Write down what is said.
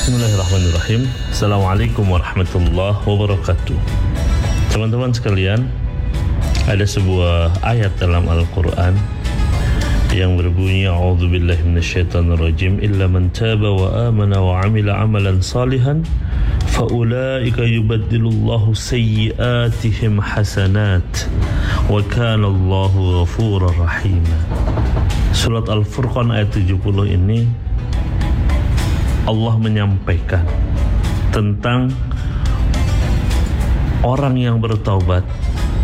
Bismillahirrahmanirrahim. Assalamualaikum warahmatullahi wabarakatuh. Teman-teman sekalian, ada sebuah ayat dalam Al-Quran yang berbunyi A'udzubillahi minasyaitonirrajim illa man taba wa amana wa amila amalan salihan faulaika yubaddilullahu sayyiatihim hasanat wa kana Allahu ghafurur rahim. Surat Al-Furqan ayat 70 ini Allah menyampaikan tentang orang yang bertaubat